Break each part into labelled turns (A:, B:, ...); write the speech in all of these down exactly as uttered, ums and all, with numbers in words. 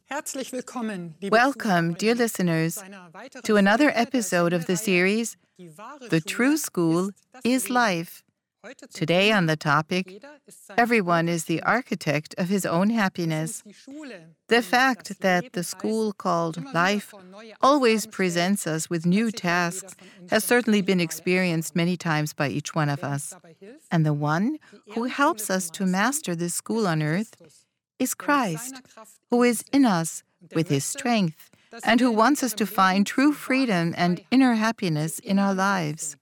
A: Welcome, dear listeners, to another episode of the series, The True School is Life. Today on the topic, everyone is the architect of his own happiness. The fact that the school called life always presents us with new tasks has certainly been experienced many times by each one of us. And the one who helps us to master this school on earth is Christ, who is in us with his strength and who wants us to find true freedom and inner happiness in our lives.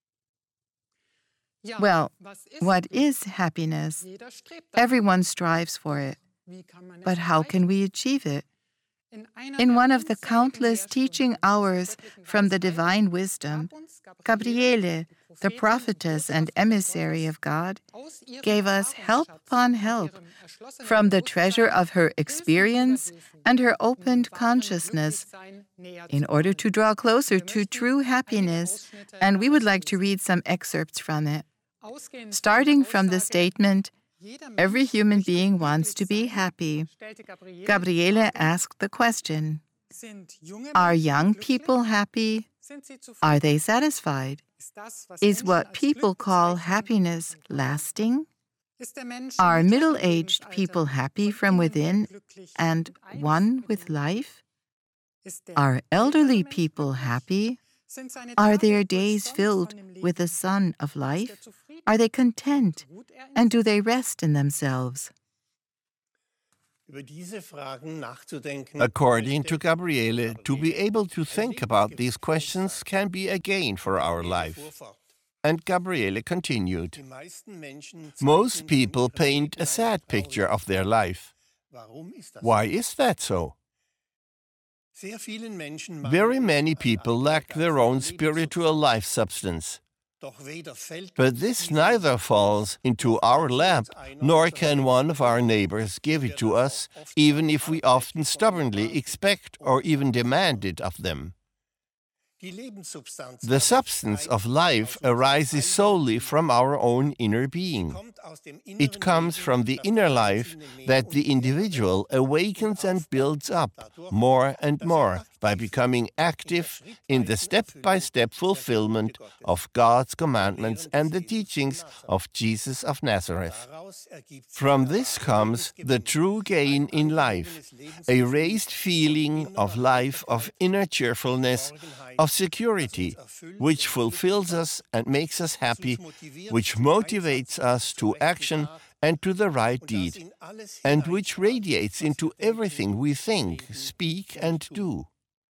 A: Well, what is happiness? Everyone strives for it. But how can we achieve it? In one of the countless teaching hours from the divine wisdom, Gabriele, the prophetess and emissary of God, gave us help upon help from the treasure of her experience and her opened consciousness in order to draw closer to true happiness, and we would like to read some excerpts from it. Starting from the statement, "Every human being wants to be happy," Gabriele asked the question, are young people happy? Are they satisfied? Is what people call happiness lasting? Are middle-aged people happy from within and one with life? Are elderly people happy? Are their days filled with the sun of life? Are they content? And do they rest in themselves?
B: According to Gabriele, to be able to think about these questions can be a gain for our life. And Gabriele continued, most people paint a sad picture of their life. Why is that so? Very many people lack their own spiritual life substance. But this neither falls into our lap, nor can one of our neighbors give it to us, even if we often stubbornly expect or even demand it of them. The substance of life arises solely from our inner inner being. It comes from the inner life that the individual awakens and builds up more and more by becoming active in the step-by-step fulfillment of God's commandments and the teachings of Jesus of Nazareth. From this comes the true gain in life, a raised feeling of life, of inner cheerfulness, of security, which fulfills us and makes us happy, which motivates us to action and to the right deed, and which radiates into everything we think, speak, and do.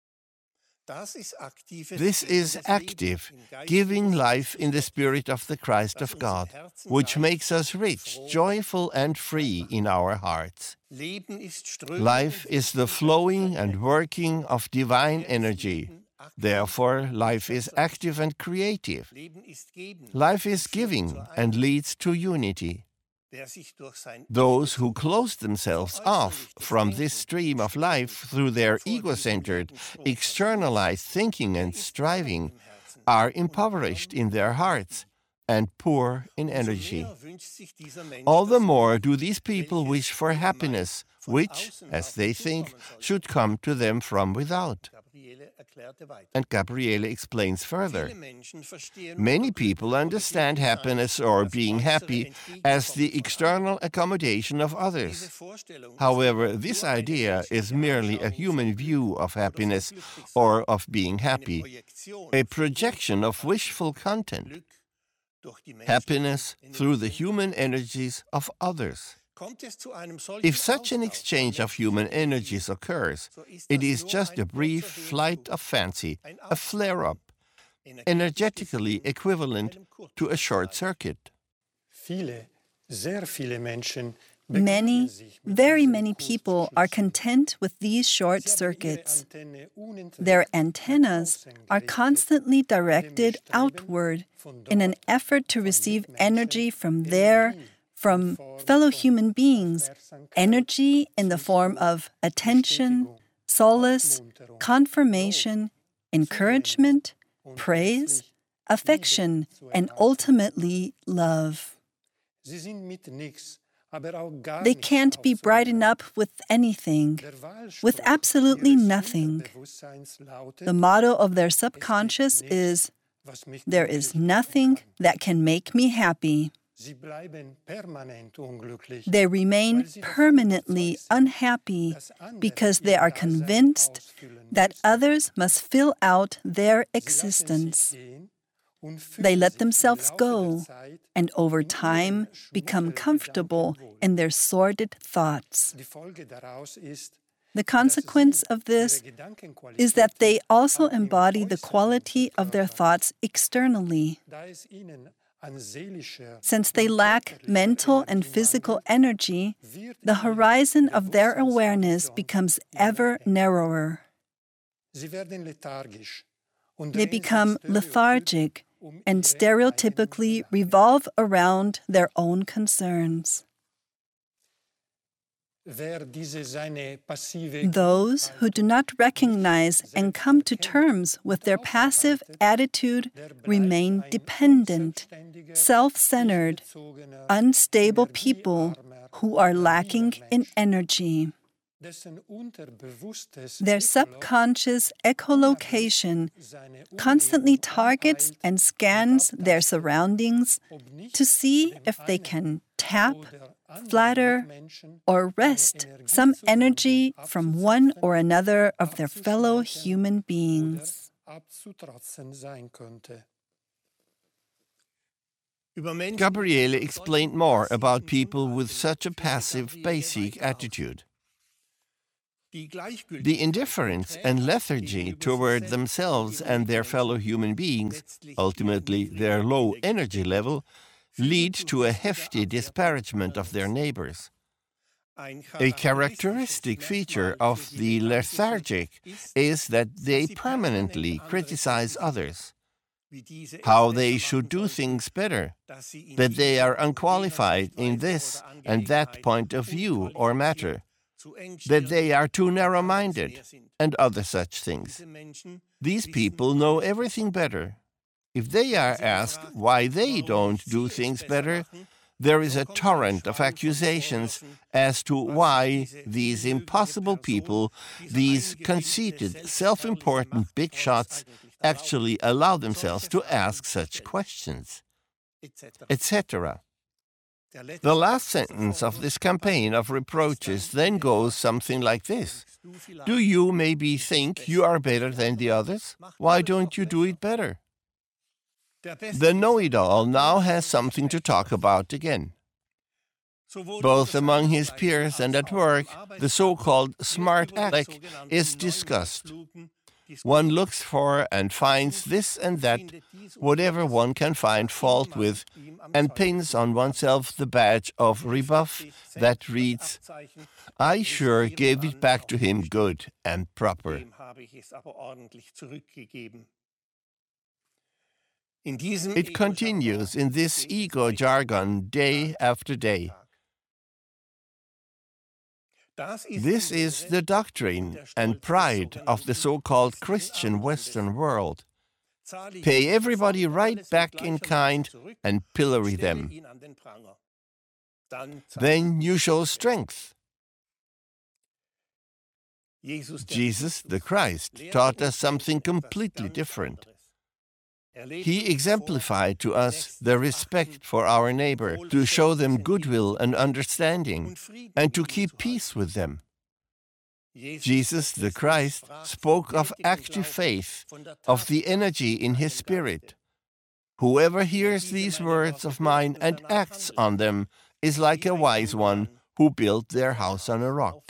B: This is active, giving life in the Spirit of the Christ of God, which makes us rich, joyful, and free in our hearts. Life is the flowing and working of divine energy. Therefore, life is active and creative. Life is giving and leads to unity. Those who close themselves off from this stream of life through their ego-centered, externalized thinking and striving are impoverished in their hearts and poor in energy. All the more do these people wish for happiness, which, as they think, should come to them from without. And Gabriele explains further. Many people understand happiness or being happy as the external accommodation of others. However, this idea is merely a human view of happiness or of being happy, a projection of wishful content. Happiness through the human energies of others. If such an exchange of human energies occurs, it is just a brief flight of fancy, a flare-up, energetically equivalent to a short circuit.
C: Many, very many people are content with these short circuits. Their antennas are constantly directed outward in an effort to receive energy from their from fellow human beings, energy in the form of attention, solace, confirmation, encouragement, praise, affection, and ultimately love. They can't be brightened up with anything, with absolutely nothing. The motto of their subconscious is, "There is nothing that can make me happy." They remain permanently unhappy because they are convinced that others must fill out their existence. They let themselves go, and over time become comfortable in their sordid thoughts. The consequence of this is that they also embody the quality of their thoughts externally. Since they lack mental and physical energy, the horizon of their awareness becomes ever narrower. They become lethargic and stereotypically revolve around their own concerns. Those who do not recognize and come to terms with their passive attitude remain dependent, self-centered, unstable people who are lacking in energy. Their subconscious echolocation constantly targets and scans their surroundings to see if they can tap, flatter, or wrest some energy from one or another of their fellow human beings.
B: Gabriele explained more about people with such a passive, basic attitude. The indifference and lethargy toward themselves and their fellow human beings, ultimately their low energy level, lead to a hefty disparagement of their neighbors. A characteristic feature of the lethargic is that they permanently criticize others, how they should do things better, that they are unqualified in this and that point of view or matter, that they are too narrow-minded, and other such things. These people know everything better. If they are asked why they don't do things better, there is a torrent of accusations as to why these impossible people, these conceited, self-important big shots, actually allow themselves to ask such questions, et cetera. The last sentence of this campaign of reproaches then goes something like this. Do you maybe think you are better than the others? Why don't you do it better? The know-it-all now has something to talk about again. Both among his peers and at work, the so-called smart aleck is discussed. One looks for and finds this and that, whatever one can find fault with, and pins on oneself the badge of rebuff that reads, "I sure gave it back to him good and proper." It continues in this ego jargon day after day. This is the doctrine and pride of the so-called Christian Western world. Pay everybody right back in kind and pillory them. Then you show strength. Jesus, the Christ, taught us something completely different. He exemplified to us the respect for our neighbor, to show them goodwill and understanding, and to keep peace with them. Jesus, the Christ, spoke of active faith, of the energy in his spirit. Whoever hears these words of mine and acts on them is like a wise one who built their house on a rock.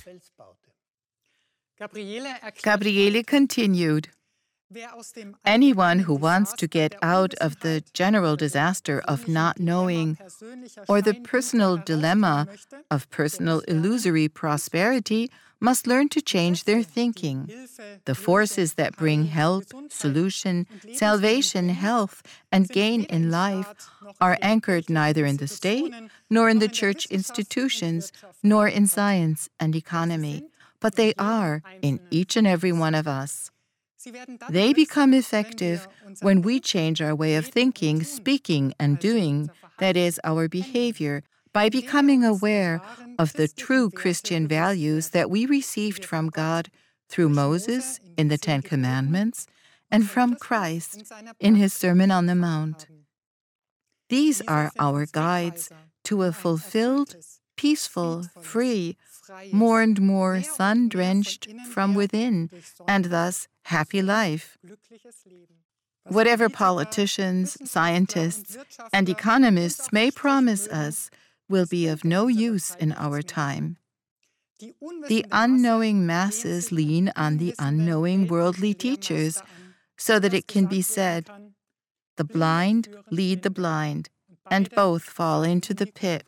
A: Gabriele continued. Anyone who wants to get out of the general disaster of not knowing or the personal dilemma of personal illusory prosperity must learn to change their thinking. The forces that bring help, solution, salvation, health, and gain in life are anchored neither in the state, nor in the church institutions, nor in science and economy, but they are in each and every one of us. They become effective when we change our way of thinking, speaking, and doing, that is, our behavior, by becoming aware of the true Christian values that we received from God through Moses in the Ten Commandments and from Christ in his Sermon on the Mount. These are our guides to a fulfilled, peaceful, free, more and more sun-drenched from within, and thus happy life. Whatever politicians, scientists, and economists may promise us will be of no use in our time. The unknowing masses lean on the unknowing worldly teachers, so that it can be said, "The blind lead the blind, and both fall into the pit."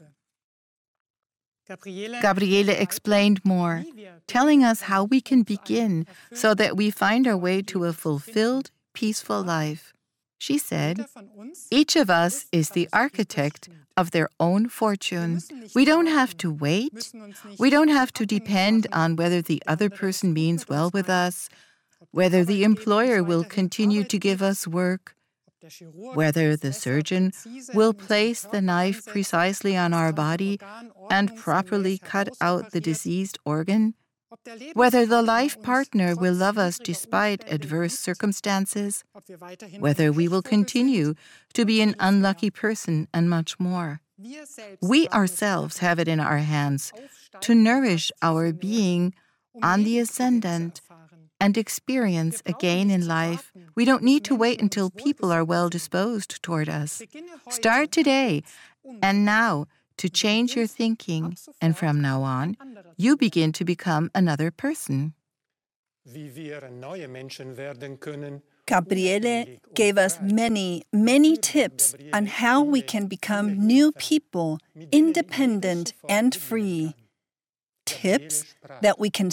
A: Gabriele explained more, telling us how we can begin so that we find our way to a fulfilled, peaceful life. She said, "Each of us is the architect of their own fortune. We don't have to wait. We don't have to depend on whether the other person means well with us, whether the employer will continue to give us work, whether the surgeon will place the knife precisely on our body and properly cut out the diseased organ, whether the life partner will love us despite adverse circumstances, whether we will continue to be an unlucky person, and much more. We ourselves have it in our hands to nourish our being on the ascendant and experience again in life. We don't need to wait until people are well disposed toward us. Start today and now to change your thinking, and from now on, you begin to become another person.
C: Gabriele gave us many, many tips on how we can become new people, independent and free. Tips that we can